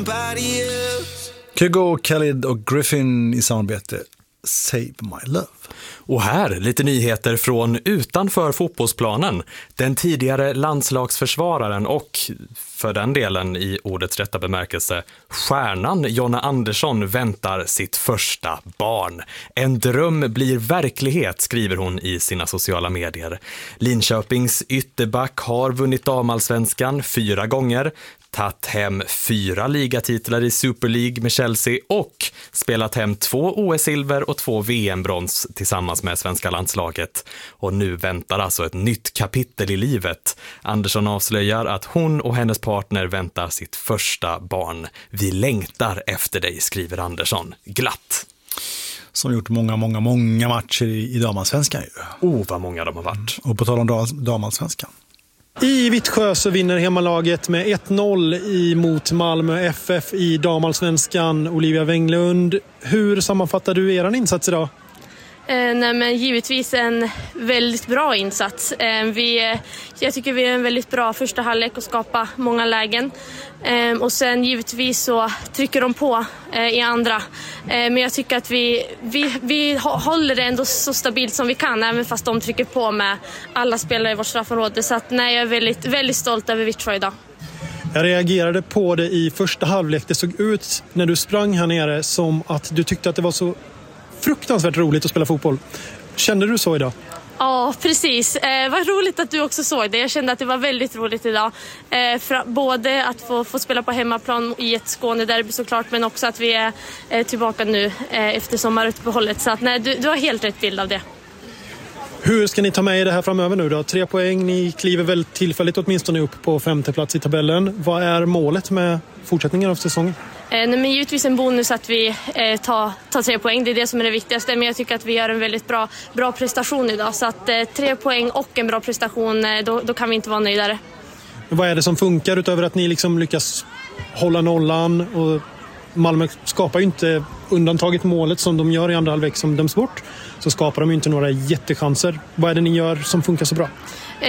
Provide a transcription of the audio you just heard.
somebody else. Kygo, Khalid och Griffin i samarbete Save My Love. Och här lite nyheter från utanför fotbollsplanen. Den tidigare landslagsförsvararen och för den delen i ordets rätta bemärkelse stjärnan Jonna Andersson väntar sitt första barn. En dröm blir verklighet, skriver hon i sina sociala medier. Linköpings ytterback har vunnit damallsvenskan 4 gånger, tagit hem 4 ligatitlar i Super League med Chelsea och spelat hem 2 OS-silver och 2 VM-brons tillsammans med svenska landslaget. Och nu väntar alltså ett nytt kapitel i livet. Andersson avslöjar att hon och hennes partner väntar sitt första barn. Vi längtar efter dig, skriver Andersson glatt. Som gjort många matcher i damallsvenskan ju. Vad många de har varit. Och på tal om damallsvenskan. I Vittsjö så vinner hemmalaget med 1-0 mot Malmö FF i damallsvenskan. Olivia Wenglund, hur sammanfattar du er insats idag? Nej, men givetvis en väldigt bra insats. Jag tycker vi är en väldigt bra första halvlek och skapar många lägen. Och sen givetvis så trycker de på i andra. Men jag tycker att vi håller det ändå så stabilt som vi kan, även fast de trycker på med alla spelare i vårt straffområde. Så att, nej, jag är väldigt, väldigt stolt över Vittsjö idag. Jag reagerade på det i första halvlek. Det såg ut när du sprang här nere som att du tyckte att det var så fruktansvärt roligt att spela fotboll. Kände du så idag? Ja, precis. Vad roligt att du också såg det. Jag kände att det var väldigt roligt idag. Både att få spela på hemmaplan i ett Skånederby såklart, men också att vi är tillbaka nu efter sommaruppehållet. Så att, nej, du har helt rätt bild av det. Hur ska ni ta med er det här framöver nu då? 3 poäng, ni kliver väl tillfälligt åtminstone upp på 5:e plats i tabellen. Vad är målet med fortsättningen av säsongen? Nej, men givetvis en bonus att vi tar 3 poäng. Det är det som är det viktigaste. Men jag tycker att vi gör en väldigt bra prestation idag. Så att 3 poäng och en bra prestation, då kan vi inte vara nöjdare. Vad är det som funkar utöver att ni liksom lyckas hålla nollan? Och Malmö skapar ju inte, undantaget målet som de gör i andra halvlek som döms bort, så skapar de ju inte några jättechanser. Vad är det ni gör som funkar så bra?